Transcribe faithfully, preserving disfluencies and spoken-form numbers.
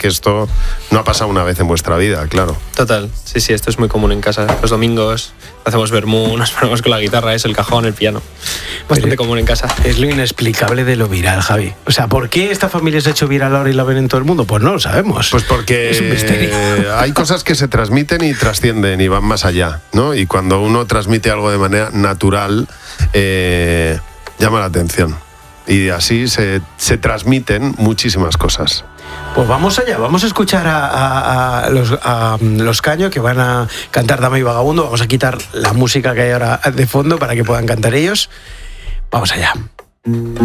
que esto no ha pasado una vez en vuestra vida, claro. Total, sí, sí, esto es muy común en casa. Los domingos hacemos vermú, nos ponemos con la guitarra, es el cajón, el piano. Bastante Pero común en casa. Es lo inexplicable de lo viral, Javi. O sea, ¿por qué esta familia se ha hecho viral ahora y la ven en todo el mundo? Pues no lo sabemos. Pues porque es un misterio. Hay cosas que se transmiten y trascienden y van más allá, ¿no? Y cuando uno transmite algo de manera natural, eh, llama la atención. Y así se, se transmiten muchísimas cosas. Pues vamos allá, vamos a escuchar a, a, a, los, a los Caño, que van a cantar Dama y Vagabundo. Vamos a quitar la música que hay ahora de fondo para que puedan cantar ellos. Vamos allá.